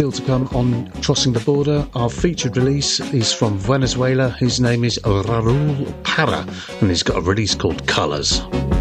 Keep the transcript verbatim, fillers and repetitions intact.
still to come on Crossing the Border. Our featured release is from Venezuela. His name is Raul Parra, and he's got a release called Colours.